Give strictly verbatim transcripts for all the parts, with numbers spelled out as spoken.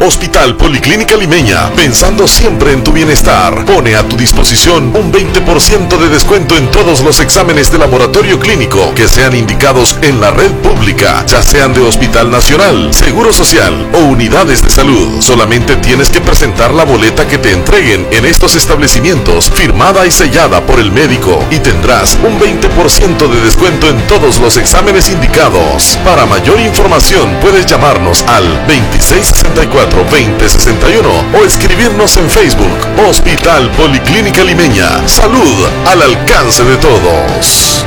Hospital Policlínica Limeña, pensando siempre en tu bienestar, pone a tu disposición un veinte por ciento de descuento en todos los exámenes de laboratorio clínico que sean indicados en la red pública, ya sean de Hospital Nacional, Seguro Social o unidades de salud. Solamente tienes que presentar la boleta que te entreguen en estos establecimientos, firmada y sellada por el médico, y tendrás un veinte por ciento de descuento en todos los exámenes indicados. Para mayor información puedes llamarnos al veintiséis sesenta y cuatro, veinte sesenta y uno o escribirnos en Facebook. Hospital Policlínica Limeña. Salud al alcance de todos.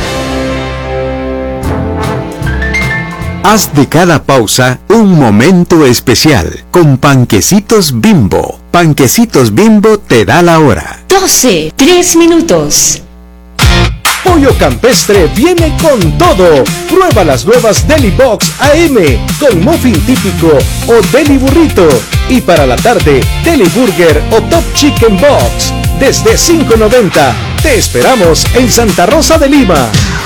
Haz de cada pausa un momento especial con Panquecitos Bimbo. Panquecitos Bimbo te da la hora. doce, tres minutos. Pollo Campestre viene con todo. Prueba las nuevas Deli Box A M con muffin típico o Deli Burrito. Y para la tarde, Deli Burger o Top Chicken Box desde cinco noventa. Te esperamos en Santa Rosa de Lima.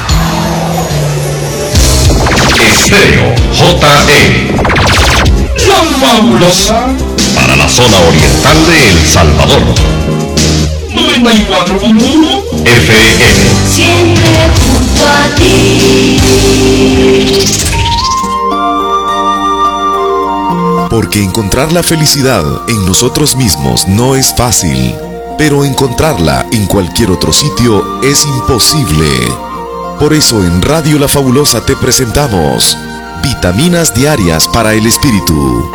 Estéreo J E, la fabulosa, para la zona oriental de El Salvador. noventa y cuatro punto uno F M. Siempre junto a ti. Porque encontrar la felicidad en nosotros mismos no es fácil, pero encontrarla en cualquier otro sitio es imposible. Por eso en Radio La Fabulosa te presentamos Vitaminas Diarias para el Espíritu.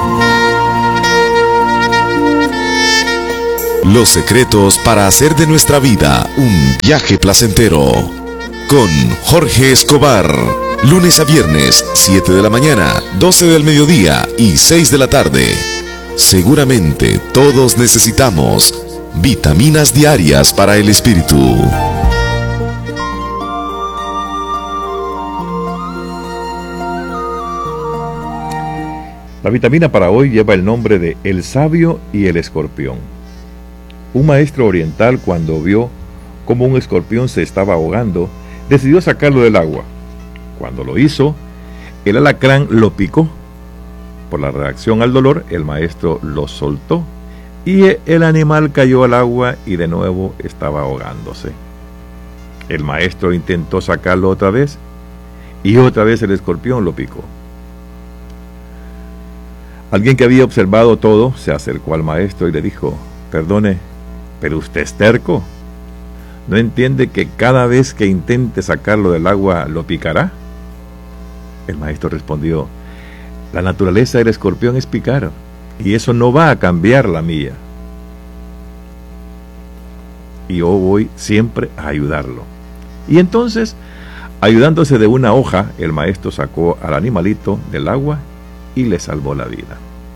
Los secretos para hacer de nuestra vida un viaje placentero. Con Jorge Escobar. Lunes a viernes, siete de la mañana, doce del mediodía y seis de la tarde. Seguramente todos necesitamos vitaminas diarias para el espíritu. La vitamina para hoy lleva el nombre de El Sabio y el Escorpión. Un maestro oriental, cuando vio cómo un escorpión se estaba ahogando, decidió sacarlo del agua. Cuando lo hizo, el alacrán lo picó. Por la reacción al dolor, el maestro lo soltó y el animal cayó al agua y de nuevo estaba ahogándose. El maestro intentó sacarlo otra vez y otra vez el escorpión lo picó. Alguien que había observado todo se acercó al maestro y le dijo: perdone, pero usted es terco. ¿No entiende que cada vez que intente sacarlo del agua lo picará? El maestro respondió: la naturaleza del escorpión es picar, y eso no va a cambiar la mía. Y yo voy siempre a ayudarlo. Y entonces, ayudándose de una hoja, el maestro sacó al animalito del agua y le salvó la vida.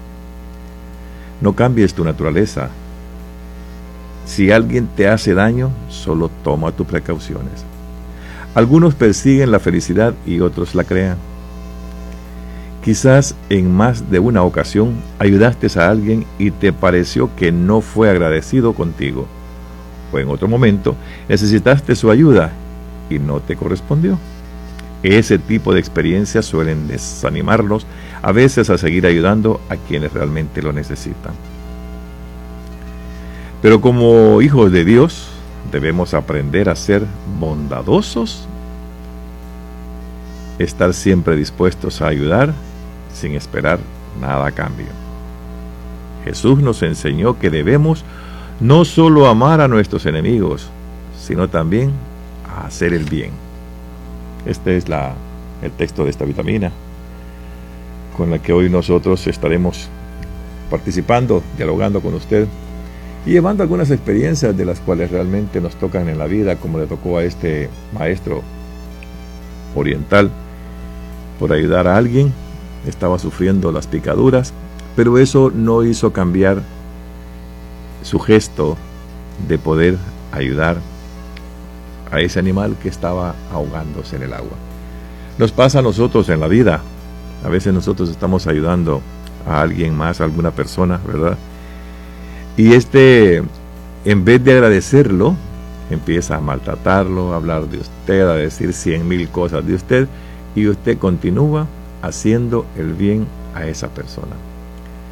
No cambies tu naturaleza. Si alguien te hace daño, solo toma tus precauciones. Algunos persiguen la felicidad y otros la crean. Quizás en más de una ocasión ayudaste a alguien y te pareció que no fue agradecido contigo. O en otro momento necesitaste su ayuda y no te correspondió. Ese tipo de experiencias suelen desanimarnos a veces a seguir ayudando a quienes realmente lo necesitan. Pero como hijos de Dios, debemos aprender a ser bondadosos, estar siempre dispuestos a ayudar sin esperar nada a cambio. Jesús nos enseñó que debemos no solo amar a nuestros enemigos, sino también a hacer el bien. Este es la, el texto de esta vitamina con la que hoy nosotros estaremos participando, dialogando con usted y llevando algunas experiencias de las cuales realmente nos tocan en la vida, como le tocó a este maestro oriental. Por ayudar a alguien, estaba sufriendo las picaduras, pero eso no hizo cambiar su gesto de poder ayudar a ese animal que estaba ahogándose en el agua. Nos pasa a nosotros en la vida. A veces nosotros estamos ayudando a alguien más, a alguna persona, ¿verdad? Y este, en vez de agradecerlo, empieza a maltratarlo, a hablar de usted, a decir cien mil cosas de usted, y usted continúa haciendo el bien a esa persona.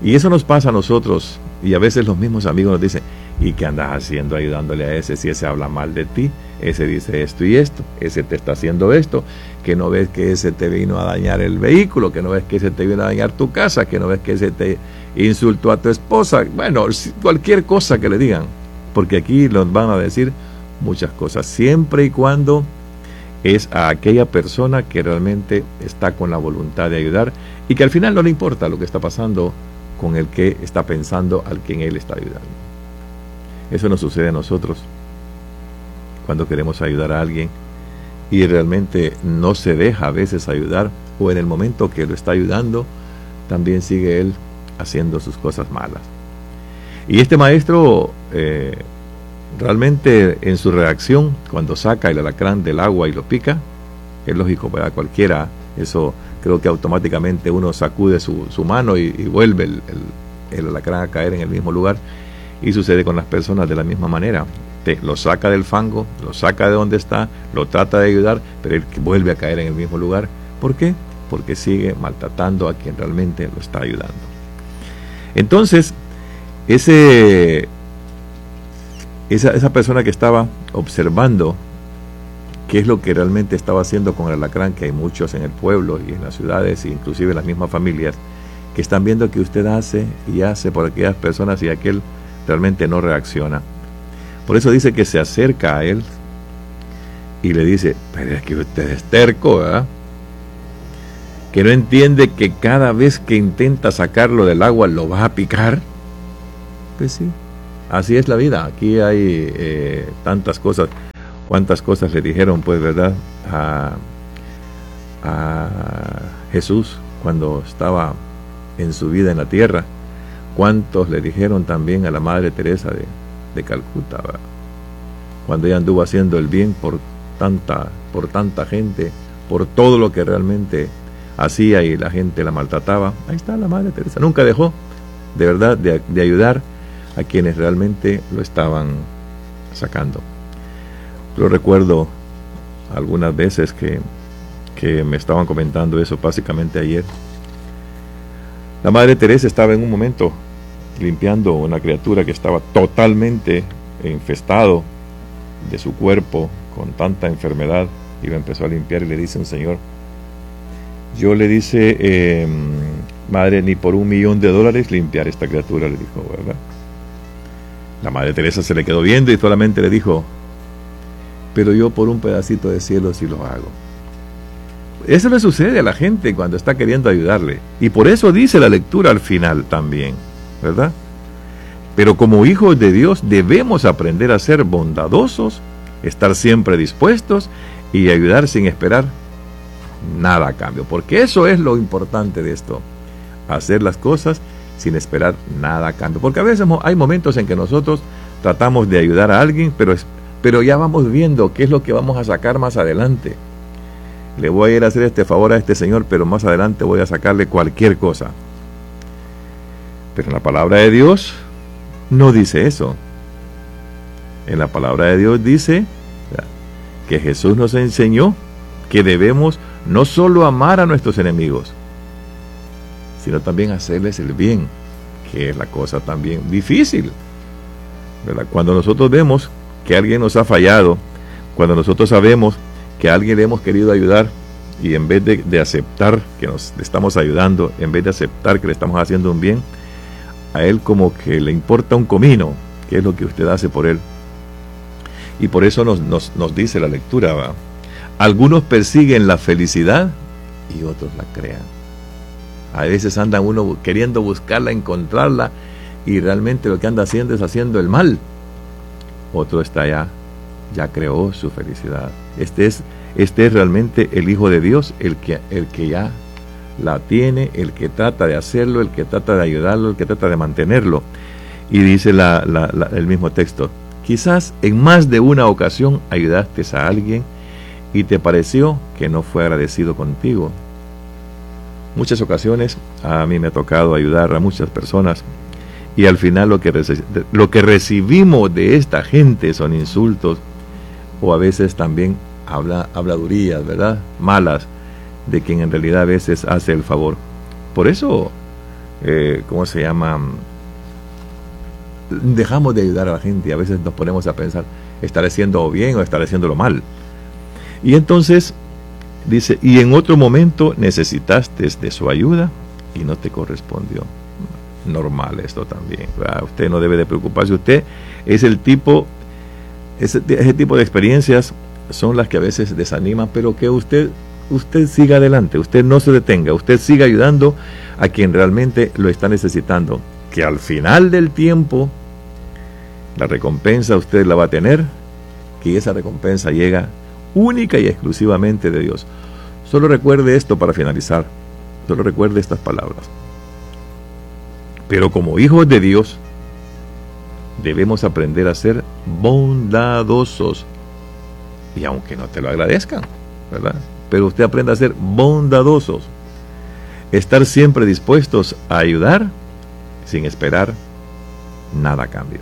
Y eso nos pasa a nosotros, y a veces los mismos amigos nos dicen, ¿y qué andas haciendo ayudándole a ese si ese habla mal de ti? Ese dice esto y esto, ese te está haciendo esto, que no ves que ese te vino a dañar el vehículo, que no ves que ese te vino a dañar tu casa, que no ves que ese te insultó a tu esposa. Bueno, cualquier cosa que le digan, porque aquí nos van a decir muchas cosas, siempre y cuando es a aquella persona que realmente está con la voluntad de ayudar y que al final no le importa lo que está pasando con el que está pensando al quien él está ayudando. Eso nos sucede a nosotros cuando queremos ayudar a alguien y realmente no se deja a veces ayudar, o en el momento que lo está ayudando también sigue él haciendo sus cosas malas. Y este maestro eh, realmente en su reacción, cuando saca el alacrán del agua y lo pica, es lógico para cualquiera, eso creo que automáticamente uno sacude su, su mano y, y vuelve el, el, el alacrán a caer en el mismo lugar. Y sucede con las personas de la misma manera. Te, lo saca del fango, lo saca de donde está, lo trata de ayudar, pero él vuelve a caer en el mismo lugar. ¿Por qué? Porque sigue maltratando a quien realmente lo está ayudando. Entonces, ese, esa, esa persona que estaba observando qué es lo que realmente estaba haciendo con el alacrán, que hay muchos en el pueblo y en las ciudades, inclusive en las mismas familias, que están viendo que usted hace y hace por aquellas personas y aquel realmente no reacciona. Por eso dice que se acerca a él y le dice, pero es que usted es terco, ¿verdad? Que no entiende que cada vez que intenta sacarlo del agua lo va a picar. Pues sí, así es la vida. Aquí hay eh, tantas cosas. ¿Cuántas cosas le dijeron, pues, verdad, a, a Jesús cuando estaba en su vida en la tierra? ¿Cuántos le dijeron también a la Madre Teresa de, de Calcuta, ¿verdad? Cuando ella anduvo haciendo el bien por tanta, por tanta gente, por todo lo que realmente hacía y la gente la maltrataba? Ahí está la Madre Teresa. Nunca dejó, de verdad, de, de ayudar a quienes realmente lo estaban sacando. Yo recuerdo algunas veces que, que me estaban comentando eso, básicamente ayer. La Madre Teresa estaba en un momento limpiando una criatura que estaba totalmente infestado de su cuerpo con tanta enfermedad, y lo empezó a limpiar y le dice un señor, yo le dice, eh, madre, ni por un millón de dólares limpiar esta criatura, le dijo, ¿verdad? La Madre Teresa se le quedó viendo y solamente le dijo, pero yo por un pedacito de cielo sí lo hago. Eso le sucede a la gente cuando está queriendo ayudarle. Y por eso dice la lectura al final también, ¿verdad? Pero como hijos de Dios debemos aprender a ser bondadosos, estar siempre dispuestos y ayudar sin esperar nada a cambio. Porque eso es lo importante de esto. Hacer las cosas sin esperar nada a cambio. Porque a veces hay momentos en que nosotros tratamos de ayudar a alguien, pero, es, pero ya vamos viendo qué es lo que vamos a sacar más adelante. Le voy a ir a hacer este favor a este señor, pero más adelante voy a sacarle cualquier cosa. Pero en la palabra de Dios no dice eso. En la palabra de Dios dice que Jesús nos enseñó que debemos no solo amar a nuestros enemigos, sino también hacerles el bien, que es la cosa también difícil, ¿verdad? Cuando nosotros vemos que alguien nos ha fallado, cuando nosotros sabemos que a alguien le hemos querido ayudar y en vez de, de aceptar que nos le estamos ayudando, en vez de aceptar que le estamos haciendo un bien, a él como que le importa un comino, que es lo que usted hace por él. Y por eso nos, nos, nos dice la lectura, ¿va? Algunos persiguen la felicidad y otros la crean. A veces anda uno queriendo buscarla, encontrarla, y realmente lo que anda haciendo es haciendo el mal. Otro está allá, ya creó su felicidad. Este es, este es realmente el Hijo de Dios, el que, el que ya la tiene, el que trata de hacerlo, el que trata de ayudarlo, el que trata de mantenerlo. Y dice la, la, la, el mismo texto, quizás en más de una ocasión ayudaste a alguien y te pareció que no fue agradecido contigo. Muchas ocasiones a mí me ha tocado ayudar a muchas personas y al final lo que, lo que recibimos de esta gente son insultos, o a veces también habla, habladurías, ¿verdad? Malas, de quien en realidad a veces hace el favor. Por eso eh, ¿cómo se llama? Dejamos de ayudar a la gente y a veces nos ponemos a pensar, ¿estaré haciendo bien o estaré haciéndolo mal? Y entonces dice, y en otro momento necesitaste de su ayuda y no te correspondió. Normal esto también, ¿verdad? Usted no debe de preocuparse. Usted es el tipo, ese, ese tipo de experiencias son las que a veces desaniman, pero que usted, usted siga adelante, usted no se detenga, usted siga ayudando a quien realmente lo está necesitando, que al final del tiempo la recompensa usted la va a tener, que esa recompensa llega única y exclusivamente de Dios. Solo recuerde esto para finalizar, solo recuerde estas palabras. Pero como hijos de Dios, debemos aprender a ser bondadosos. Y aunque no te lo agradezcan, ¿verdad? Pero usted aprende a ser bondadosos. Estar siempre dispuestos a ayudar sin esperar nada a cambio.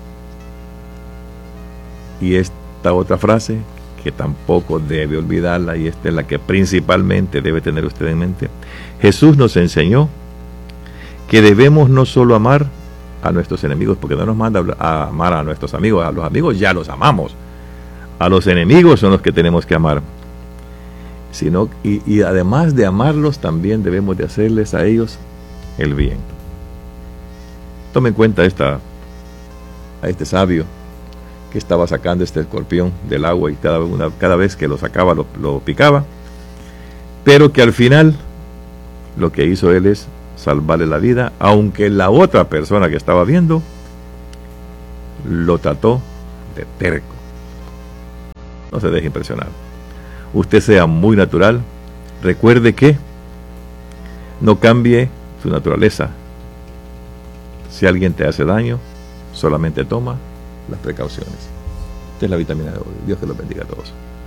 Y esta otra frase, que tampoco debe olvidarla, y esta es la que principalmente debe tener usted en mente. Jesús nos enseñó que debemos no solo amar a nuestros enemigos, porque no nos manda a amar a nuestros amigos, a los amigos ya los amamos, a los enemigos son los que tenemos que amar, sino y, y además de amarlos también debemos de hacerles a ellos el bien. Tome en cuenta esta, a este sabio que estaba sacando este escorpión del agua y cada, una, cada vez que lo sacaba lo, lo picaba, pero que al final lo que hizo él es salvarle la vida, aunque la otra persona que estaba viendo lo trató de terco. No se deje impresionar. Usted sea muy natural. Recuerde que no cambie su naturaleza. Si alguien te hace daño, solamente toma las precauciones. Esta es la vitamina de hoy. Dios que los bendiga a todos.